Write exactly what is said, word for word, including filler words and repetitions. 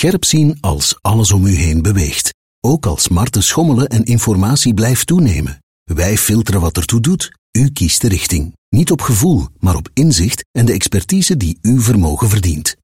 scherp zien als alles om u heen beweegt. Ook als markten schommelen en informatie blijft toenemen. Wij filteren wat ertoe doet. U kiest de richting. Niet op gevoel, maar op inzicht en de expertise die uw vermogen verdient.